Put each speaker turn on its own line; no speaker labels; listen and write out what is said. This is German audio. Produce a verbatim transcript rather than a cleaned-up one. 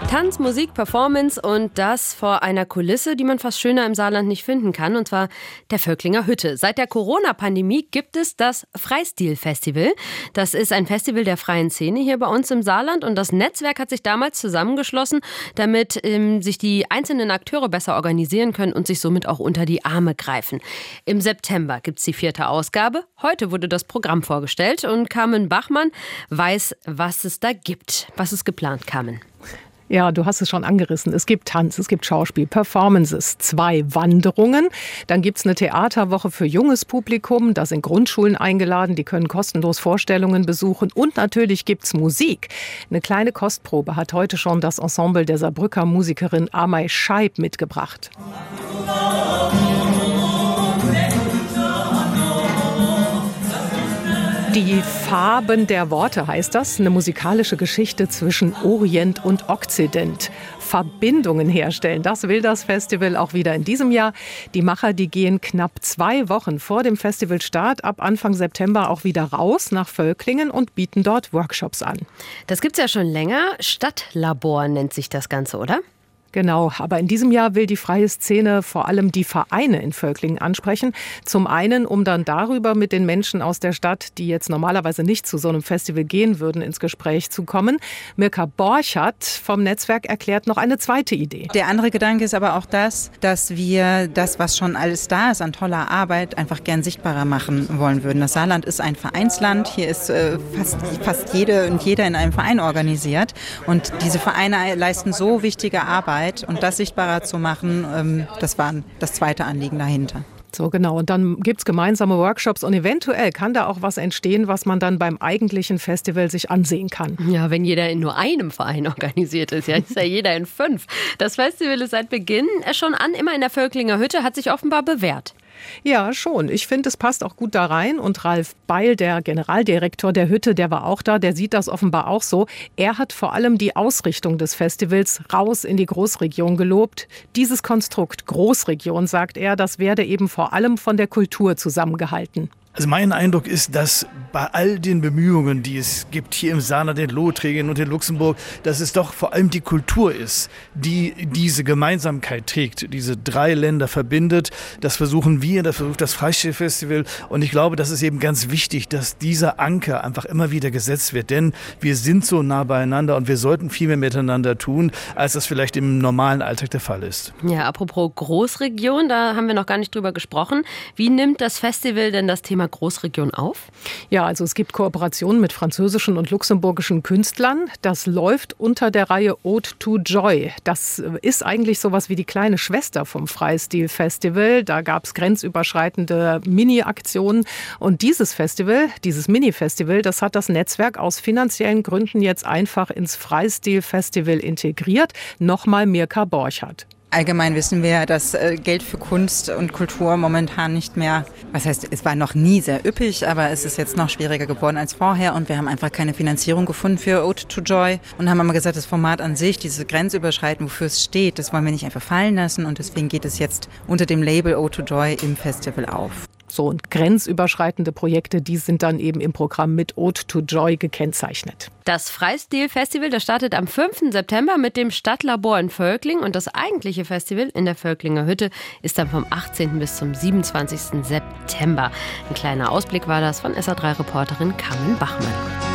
Tanz, Musik, Performance und das vor einer Kulisse, die man fast schöner im Saarland nicht finden kann, und zwar der Völklinger Hütte. Seit der Corona-Pandemie gibt es das Freistil-Festival. Das ist ein Festival der freien Szene hier bei uns im Saarland und das Netzwerk hat sich damals zusammengeschlossen, damit ähm, sich die einzelnen Akteure besser organisieren können und sich somit auch unter die Arme greifen. Im September gibt es die vierte Ausgabe. Heute wurde das Programm vorgestellt und Carmen Bachmann weiß, was es da gibt. Was ist geplant, Carmen?
Ja, du hast es schon angerissen. Es gibt Tanz, es gibt Schauspiel, Performances, zwei Wanderungen. Dann gibt's eine Theaterwoche für junges Publikum. Da sind Grundschulen eingeladen, die können kostenlos Vorstellungen besuchen. Und natürlich gibt's Musik. Eine kleine Kostprobe hat heute schon das Ensemble der Saarbrücker Musikerin Amay Scheib mitgebracht. Die Farben der Worte heißt das, eine musikalische Geschichte zwischen Orient und Okzident. Verbindungen herstellen, das will das Festival auch wieder in diesem Jahr. Die Macher, die gehen knapp zwei Wochen vor dem Festivalstart ab Anfang September auch wieder raus nach Völklingen und bieten dort Workshops an.
Das gibt's ja schon länger. Stadtlabor nennt sich das Ganze, oder?
Genau, aber in diesem Jahr will die freie Szene vor allem die Vereine in Völklingen ansprechen. Zum einen, um dann darüber mit den Menschen aus der Stadt, die jetzt normalerweise nicht zu so einem Festival gehen würden, ins Gespräch zu kommen. Mirka Borchardt vom Netzwerk erklärt noch eine zweite Idee.
Der andere Gedanke ist aber auch das, dass wir das, was schon alles da ist an toller Arbeit, einfach gern sichtbarer machen wollen würden. Das Saarland ist ein Vereinsland. Hier ist äh, fast, fast jede und jeder in einem Verein organisiert. Und diese Vereine leisten so wichtige Arbeit. Und das sichtbarer zu machen, das war das zweite Anliegen dahinter.
So genau, und dann gibt es gemeinsame Workshops und eventuell kann da auch was entstehen, was man dann beim eigentlichen Festival sich ansehen kann.
Ja, wenn jeder in nur einem Verein organisiert ist, ja, ist ja jeder in fünf. Das Festival ist seit Beginn schon an, immer in der Völklinger Hütte, hat sich offenbar bewährt.
Ja, schon. Ich finde, es passt auch gut da rein. Und Ralf Beil, der Generaldirektor der Hütte, der war auch da, der sieht das offenbar auch so. Er hat vor allem die Ausrichtung des Festivals raus in die Großregion gelobt. Dieses Konstrukt Großregion, sagt er, das werde eben vor allem von der Kultur zusammengehalten.
Also mein Eindruck ist, dass bei all den Bemühungen, die es gibt hier im Saarland, in Lothringen und in Luxemburg, dass es doch vor allem die Kultur ist, die diese Gemeinsamkeit trägt, diese drei Länder verbindet. Das versuchen wir, das versucht das Freistil-Festival. Und ich glaube, das ist eben ganz wichtig, dass dieser Anker einfach immer wieder gesetzt wird. Denn wir sind so nah beieinander und wir sollten viel mehr miteinander tun, als das vielleicht im normalen Alltag der Fall ist.
Ja, apropos Großregion, da haben wir noch gar nicht drüber gesprochen. Wie nimmt das Festival denn das Thema Großregion auf?
Ja, also es gibt Kooperationen mit französischen und luxemburgischen Künstlern. Das läuft unter der Reihe Ode to Joy. Das ist eigentlich sowas wie die kleine Schwester vom Freistil-Festival. Da gab es grenzüberschreitende Mini-Aktionen. Und dieses Festival, dieses Mini-Festival, das hat das Netzwerk aus finanziellen Gründen jetzt einfach ins Freistil-Festival integriert. Nochmal Mirka Borchardt.
Allgemein wissen wir, dass Geld für Kunst und Kultur momentan nicht mehr, was heißt, es war noch nie sehr üppig, aber es ist jetzt noch schwieriger geworden als vorher und wir haben einfach keine Finanzierung gefunden für Ode to Joy und haben immer gesagt, das Format an sich, diese Grenzüberschreiten, wofür es steht, das wollen wir nicht einfach fallen lassen und deswegen geht es jetzt unter dem Label Ode to Joy im Festival auf.
So, und grenzüberschreitende Projekte, die sind dann eben im Programm mit Ode to Joy gekennzeichnet.
Das Freistil-Festival, das startet am fünften September mit dem Stadtlabor in Völklingen und das eigentliche Festival in der Völklinger Hütte ist dann vom achtzehnten bis zum siebenundzwanzigsten September. Ein kleiner Ausblick war das von S A drei Reporterin Carmen Bachmann.